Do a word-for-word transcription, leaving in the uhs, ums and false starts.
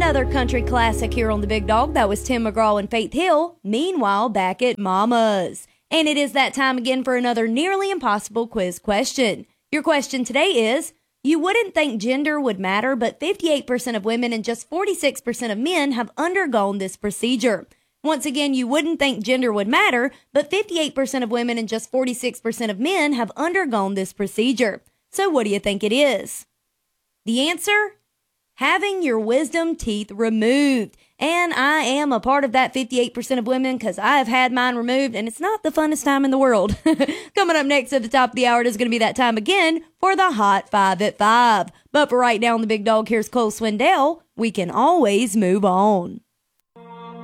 Another country classic here on The Big Dog. That was Tim McGraw and Faith Hill. Meanwhile, back at Mama's. And it is that time again for another nearly impossible quiz question. Your question today is, you wouldn't think gender would matter, but fifty-eight percent of women and just forty-six percent of men have undergone this procedure. Once again, you wouldn't think gender would matter, but fifty-eight percent of women and just forty-six percent of men have undergone this procedure. So what do you think it is? The answer? Having your wisdom teeth removed. And I am a part of that fifty-eight percent of women because I've had mine removed and it's not the funnest time in the world. Coming up next at the top of the hour, it is going to be that time again for the Hot Five at Five. But for right now on The Big Dog, here's Cole Swindell. We can always move on.